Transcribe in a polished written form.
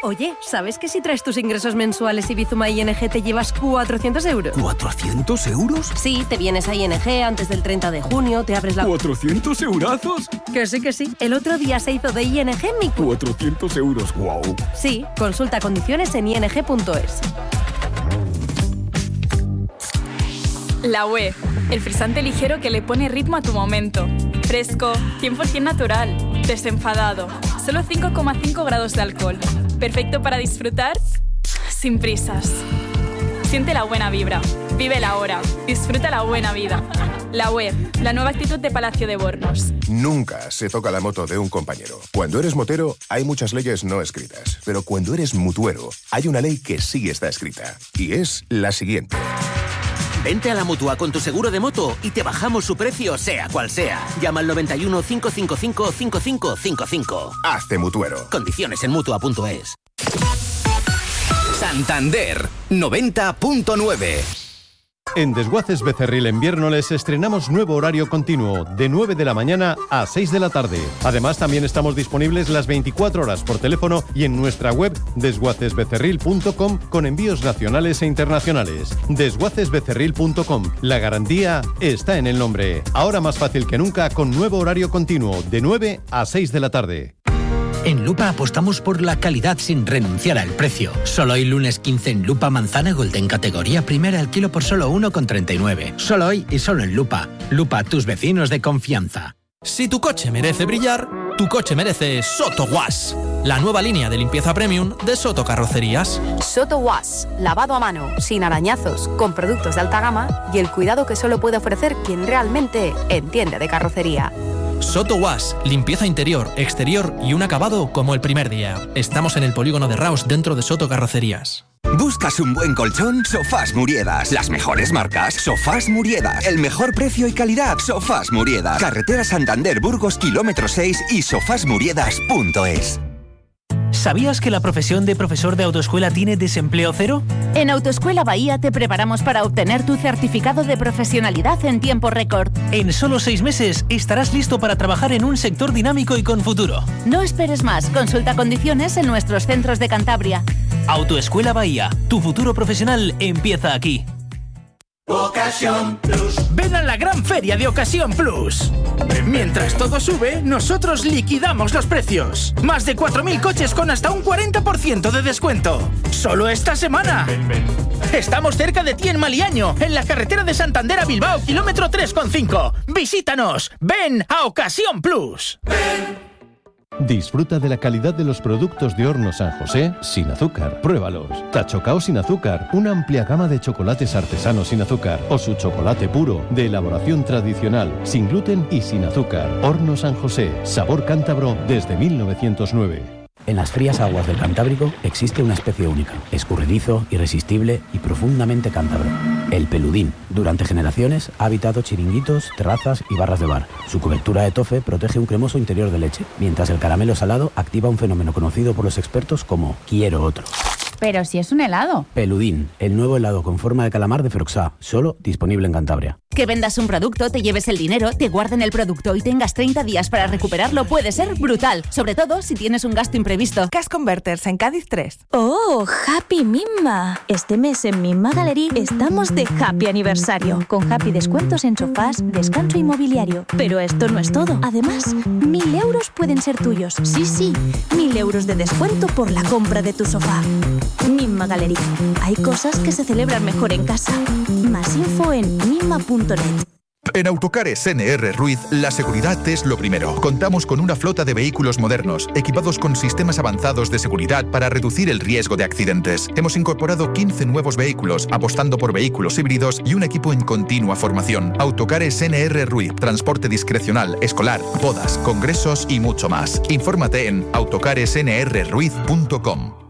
Oye, ¿sabes que si traes tus ingresos mensuales y Bizuma ING te llevas 400 euros? ¿400 euros? Sí, te vienes a ING antes del 30 de junio, te abres la... ¿400 eurazos? Que sí. El otro día se hizo de ING mi... 400 euros, wow. Sí, consulta condiciones en ing.es. La UE, el frisante ligero que le pone ritmo a tu momento. Fresco, 100% natural, desenfadado, solo 5,5 grados de alcohol. Perfecto para disfrutar sin prisas. Siente la buena vibra, vive la hora, disfruta la buena vida. La UE, la nueva actitud de Palacio de Bornos. Nunca se toca la moto de un compañero. Cuando eres motero, hay muchas leyes no escritas. Pero cuando eres mutuero, hay una ley que sí está escrita. Y es la siguiente. Vente a la Mutua con tu seguro de moto y te bajamos su precio, sea cual sea. Llama al 91 555 5555. Hazte mutuero. Condiciones en Mutua.es. Santander 90.9. En Desguaces Becerril en Viérnoles estrenamos nuevo horario continuo, de 9 de la mañana a 6 de la tarde. Además, también estamos disponibles las 24 horas por teléfono y en nuestra web desguacesbecerril.com con envíos nacionales e internacionales. Desguacesbecerril.com. La garantía está en el nombre. Ahora más fácil que nunca con nuevo horario continuo, de 9 a 6 de la tarde. En Lupa apostamos por la calidad sin renunciar al precio. Solo hoy lunes 15 en Lupa manzana Golden categoría primera al kilo por solo 1,39. Solo hoy y solo en Lupa. Lupa, tus vecinos de confianza. Si tu coche merece brillar, tu coche merece Soto Wash, la nueva línea de limpieza premium de Soto Carrocerías. Soto Wash, lavado a mano, sin arañazos, con productos de alta gama y el cuidado que solo puede ofrecer quien realmente entiende de carrocería. Soto Wash, limpieza interior, exterior y un acabado como el primer día. Estamos en el polígono de Raos dentro de Soto Carrocerías. ¿Buscas un buen colchón? Sofás Muriedas. Las mejores marcas, Sofás Muriedas. El mejor precio y calidad, Sofás Muriedas. Carretera Santander Burgos, kilómetro 6 y sofasmuriedas.es. ¿Sabías que la profesión de profesor de autoescuela tiene desempleo cero? En Autoescuela Bahía te preparamos para obtener tu certificado de profesionalidad en tiempo récord. En solo 6 meses estarás listo para trabajar en un sector dinámico y con futuro. No esperes más, consulta condiciones en nuestros centros de Cantabria. Autoescuela Bahía, tu futuro profesional empieza aquí. Ocasión Plus. Ven a la gran feria de Ocasión Plus. Mientras todo sube, nosotros liquidamos los precios. Más de 4.000 coches con hasta un 40% de descuento. Solo esta semana. Estamos cerca de ti en Maliaño, en la carretera de Santander a Bilbao, kilómetro 3,5. Visítanos. Ven a Ocasión Plus. Disfruta de la calidad de los productos de Horno San José sin azúcar. Pruébalos. Tachocao sin azúcar, una amplia gama de chocolates artesanos sin azúcar. O su chocolate puro, de elaboración tradicional, sin gluten y sin azúcar. Horno San José, sabor cántabro desde 1909. En las frías aguas del Cantábrico existe una especie única, escurridizo, irresistible y profundamente cántabro. El peludín. Durante generaciones ha habitado chiringuitos, terrazas y barras de bar. Su cobertura de tofe protege un cremoso interior de leche, mientras el caramelo salado activa un fenómeno conocido por los expertos como quiero otro. Pero si es un helado. Peludín, el nuevo helado con forma de calamar de Froxá, solo disponible en Cantabria. Que vendas un producto, te lleves el dinero, te guarden el producto y tengas 30 días para recuperarlo puede ser brutal. Sobre todo si tienes un gasto imprevisto. Cash Converters en Cádiz 3. ¡Oh, Happy Mimma! Este mes en Mimma Gallery estamos de Happy Aniversario. Con Happy descuentos en sofás, descanso inmobiliario. Pero esto no es todo. Además, 1.000 euros pueden ser tuyos. Sí, 1.000 euros de descuento por la compra de tu sofá. Mimma Gallery. Hay cosas que se celebran mejor en casa. Más info en mimma.net. En Autocares NR Ruiz, la seguridad es lo primero. Contamos con una flota de vehículos modernos, equipados con sistemas avanzados de seguridad para reducir el riesgo de accidentes. Hemos incorporado 15 nuevos vehículos, apostando por vehículos híbridos y un equipo en continua formación. Autocares NR Ruiz, transporte discrecional, escolar, bodas, congresos y mucho más. Infórmate en autocaresnrruiz.com.